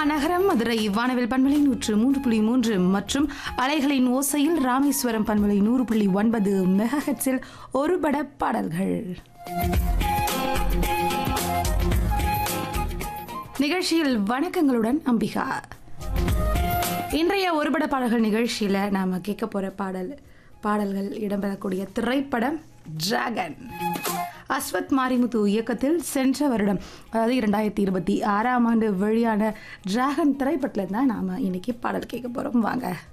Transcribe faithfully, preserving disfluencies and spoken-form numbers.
மாநகரம் மதுரை வானவில் பண்பலை நூற்று மூன்று புள்ளி மூன்று மற்றும் அலைகளின் ஓசையில் ராமேஸ்வரம் பண்பலை நூறு புள்ளி ஒன்பது மெகாஹெட்ஸில் ஒருபட பாடல்கள். நிகழ்ச்சியில் வணக்கங்களுடன் அம்பிகா. இன்றைய ஒருபட பாடல்கள் நிகழ்ச்சியில் நாம் கேட்க போகிற பாடல் பாடல்கள் இடம்பெறக்கூடிய திரைப்படம் டிராகன். அஸ்வத் மாரிமுத்து இயக்கத்தில் சென்ற வருடம், அதாவது இரண்டாயிரத்தி இருபத்தி ஆறாம் ஆண்டு வெளியான டிராகன் திரைப்படத்தில் தான் நாம் இன்னைக்கு பாடல் கேட்க போகிறோம். வாங்க.